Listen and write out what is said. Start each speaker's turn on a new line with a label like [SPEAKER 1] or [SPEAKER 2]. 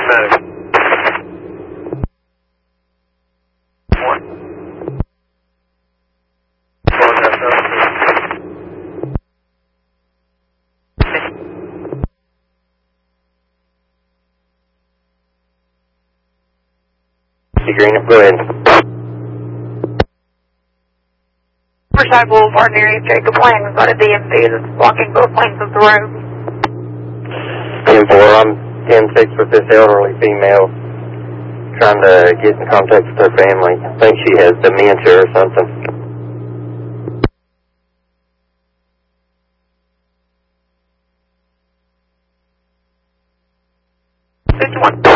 [SPEAKER 1] Green, go ahead.
[SPEAKER 2] Riverside Boulevard area, Jacob Lang. We've got a DMV that's blocking both lanes of the road.
[SPEAKER 1] 10-4, I'm 10-6 with this elderly female trying to get in contact with her family. I think she has dementia or something.
[SPEAKER 2] 51.